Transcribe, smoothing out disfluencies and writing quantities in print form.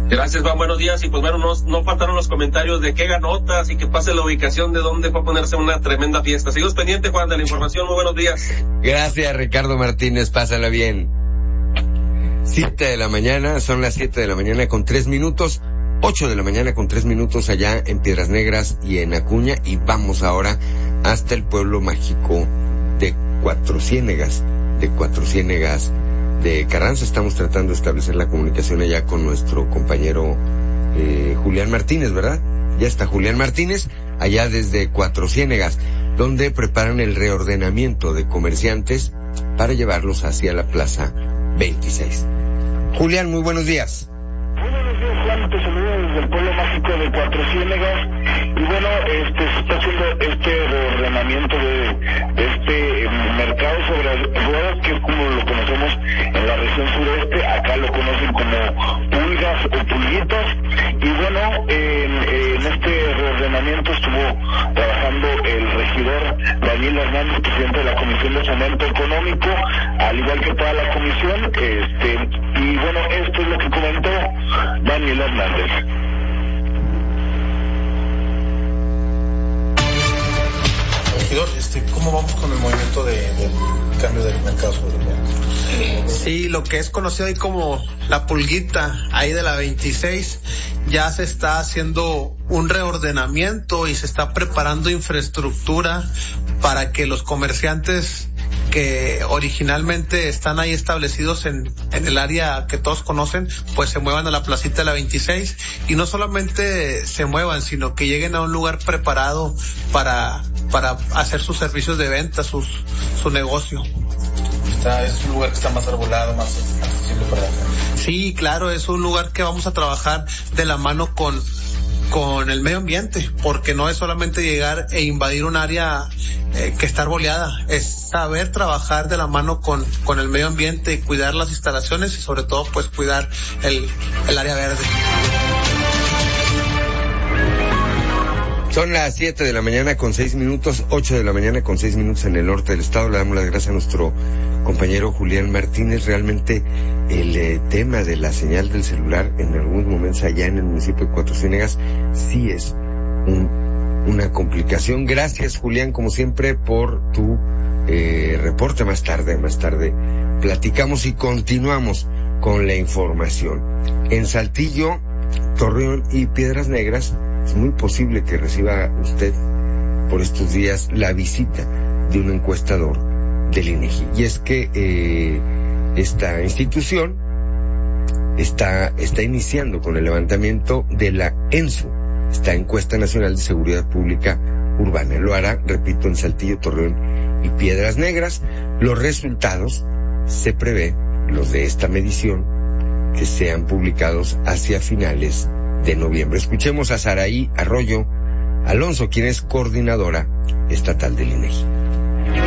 Gracias, Juan, buenos días. Y pues bueno, no faltaron los comentarios de qué ganotas y que pase la ubicación de dónde fue a ponerse una tremenda fiesta. Seguimos pendiente, Juan, de la información. Muy buenos días. Gracias, Ricardo Martínez, pásala bien. 7 de la mañana, son las 7 de la mañana con 3 minutos, 8 de la mañana con 3 minutos allá en Piedras Negras y en Acuña, y vamos ahora hasta el pueblo mágico de Cuatro Ciénegas de Carranza. Estamos tratando de establecer la comunicación allá con nuestro compañero Julián Martínez, ¿verdad? Ya está Julián Martínez, allá desde Cuatro Ciénegas, donde preparan el reordenamiento de comerciantes para llevarlos hacia la Plaza 26. Julián, muy buenos días. Muy buenos días, Juan, te saludo desde el pueblo mágico de Cuatro Ciénegas, y bueno, se está haciendo este reordenamiento de este mercado sobre ruedas, que es como lo conocemos en la región sureste. Acá lo conocen como pulgas o pulguitas, y bueno, en este reordenamiento estuvo trabajando el regidor Daniel Hernández, presidente de la Comisión de Fomento Económico, al igual que toda la comisión, y bueno, esto es lo que comentó Daniel Hernández. Regidor, ¿cómo vamos con el movimiento del cambio del mercado sobre ruedas? Sí, lo que es conocido ahí como la pulguita, ahí de la 26, ya se está haciendo un reordenamiento y se está preparando infraestructura para que los comerciantes que originalmente están ahí establecidos en el área que todos conocen, pues se muevan a la placita de la 26, y no solamente se muevan, sino que lleguen a un lugar preparado para hacer sus servicios de venta, su negocio. Es un lugar que está más arbolado, más accesible para la gente. Sí, claro, es un lugar que vamos a trabajar de la mano con el medio ambiente, porque no es solamente llegar e invadir un área que está arboleada, es saber trabajar de la mano con el medio ambiente y cuidar las instalaciones, y sobre todo pues cuidar el área verde. Son las 7 de la mañana con 6 minutos, 8 de la mañana con 6 minutos en el norte del estado. Le damos las gracias a nuestro compañero Julián Martínez. Realmente el tema de la señal del celular en algunos momentos allá en el municipio de Cuatro Ciénegas sí es una complicación. Gracias, Julián, como siempre, por tu reporte. Más tarde platicamos y continuamos con la información. En Saltillo, Torreón y Piedras Negras, es muy posible que reciba usted por estos días la visita de un encuestador del INEGI. Y es que esta institución está iniciando con el levantamiento de la ENSU, esta Encuesta Nacional de Seguridad Pública Urbana. Lo hará, repito, en Saltillo, Torreón y Piedras Negras. Los resultados se prevé, los de esta medición, que sean publicados hacia finales de noviembre. Escuchemos a Saraí Arroyo Alonso, quien es coordinadora estatal del INEGI.